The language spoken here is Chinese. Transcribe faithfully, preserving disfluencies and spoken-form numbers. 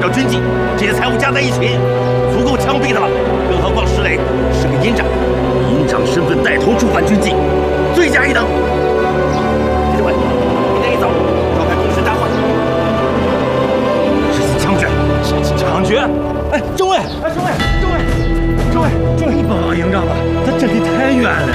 叫军纪，这些财物加在一起，足够枪毙他了。更何况石磊是个营长，以营长身份带头触犯军纪，罪加一等。李政委，明天一早召开公事大会，实行枪决。枪决？ 哎，政委，哎，政委，政委，政委，政委，你帮帮营长吧，他这里太远了。